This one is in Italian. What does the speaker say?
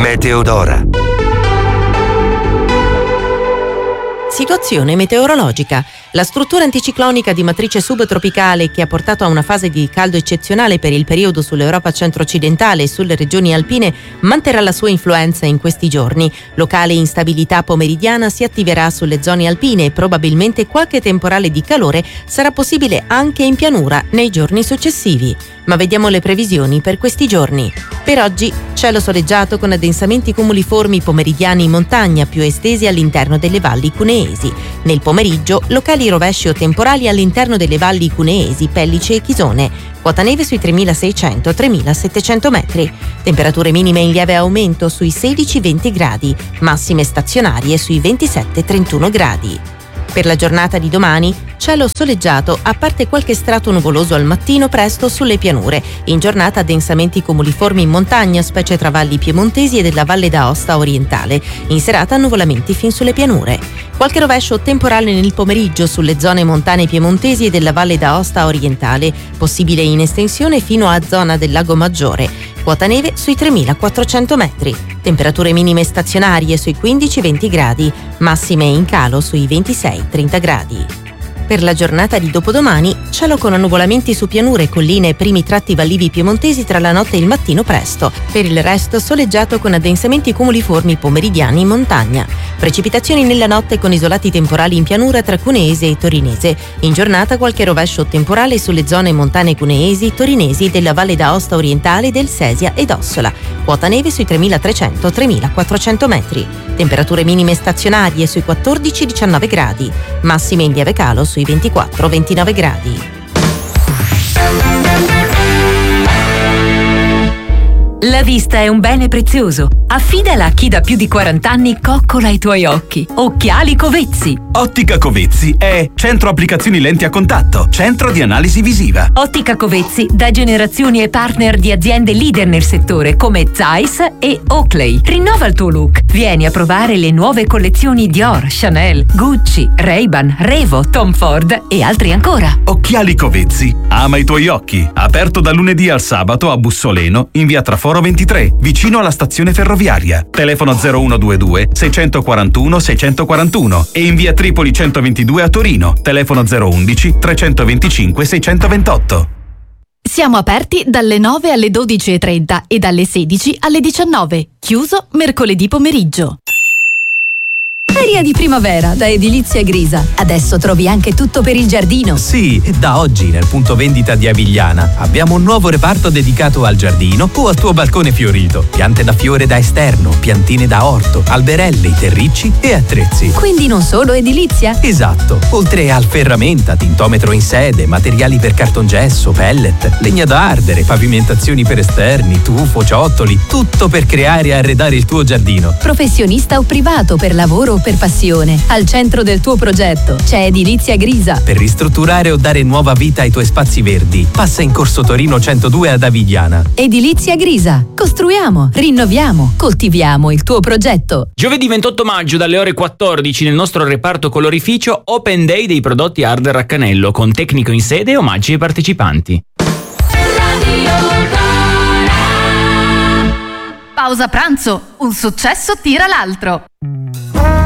Meteodora. Situazione meteorologica. La struttura anticiclonica di matrice subtropicale che ha portato a una fase di caldo eccezionale per il periodo sull'Europa centro-occidentale e sulle regioni alpine manterrà la sua influenza in questi giorni. Locale instabilità pomeridiana si attiverà sulle zone alpine e probabilmente qualche temporale di calore sarà possibile anche in pianura nei giorni successivi. Ma vediamo le previsioni per questi giorni. Per oggi cielo soleggiato con addensamenti cumuliformi pomeridiani in montagna più estesi all'interno delle valli cuneesi. Nel pomeriggio locali rovesci o temporali all'interno delle valli cuneesi, Pellice e Chisone. Quota neve sui 3.600-3.700 metri. Temperature minime in lieve aumento sui 16-20 gradi, massime stazionarie sui 27-31 gradi. Per la giornata di domani, cielo soleggiato, a parte qualche strato nuvoloso al mattino presto sulle pianure. In giornata densamenti cumuliformi in montagna, specie tra valli piemontesi e della Valle d'Aosta orientale. In serata annuvolamenti fin sulle pianure. Qualche rovescio temporale nel pomeriggio sulle zone montane piemontesi e della Valle d'Aosta orientale, possibile in estensione fino a zona del Lago Maggiore. Quota neve sui 3.400 metri. Temperature minime stazionarie sui 15-20 gradi, massime in calo sui 26-30 gradi. Per la giornata di dopodomani, cielo con annuvolamenti su pianure, colline e primi tratti vallivi piemontesi tra la notte e il mattino presto. Per il resto soleggiato con addensamenti cumuliformi pomeridiani in montagna. Precipitazioni nella notte con isolati temporali in pianura tra Cuneese e Torinese. In giornata qualche rovescio temporale sulle zone montane cuneesi, torinesi della Valle d'Aosta orientale, del Sesia ed Ossola. Quota neve sui 3.300-3.400 metri. Temperature minime stazionarie sui 14-19 gradi. Massime in lieve calo sui 24-29 gradi. La vista è un bene prezioso. Affidala a chi da più di 40 anni coccola i tuoi occhi. Occhiali Covezzi. Ottica Covezzi è centro applicazioni lenti a contatto, centro di analisi visiva. Ottica Covezzi da generazioni e partner di aziende leader nel settore come Zeiss e Oakley. Rinnova il tuo look. Vieni a provare le nuove collezioni Dior, Chanel, Gucci, Ray-Ban, Revo, Tom Ford e altri ancora. Occhiali Covezzi. Ama i tuoi occhi. Aperto da lunedì al sabato a Bussoleno in via Traforo 23, vicino alla stazione ferroviaria. Telefono 0122 641 641 e in via Tripoli 122 a Torino. Telefono 011 325 628. Siamo aperti dalle 9 alle 12:30 e dalle 16 alle 19. Chiuso mercoledì pomeriggio. Feria di primavera da Edilizia Grisa. Adesso trovi anche tutto per il giardino. Sì, da oggi nel punto vendita di Avigliana abbiamo un nuovo reparto dedicato al giardino o al tuo balcone fiorito. Piante da fiore da esterno, piantine da orto, alberelli, terricci e attrezzi. Quindi non solo edilizia? Esatto. Oltre al ferramenta, tintometro in sede, materiali per cartongesso, pellet, legna da ardere, pavimentazioni per esterni, tufo, ciottoli, tutto per creare e arredare il tuo giardino. Professionista o privato, per lavoro o per passione. Al centro del tuo progetto c'è Edilizia Grisa. Per ristrutturare o dare nuova vita ai tuoi spazi verdi, passa in Corso Torino 102 ad Avigliana. Edilizia Grisa. Costruiamo, rinnoviamo, coltiviamo il tuo progetto. Giovedì 28 maggio dalle ore 14 nel nostro reparto colorificio Open Day dei prodotti Arder Raccanello con tecnico in sede e omaggi ai partecipanti. Pausa pranzo, un successo tira l'altro.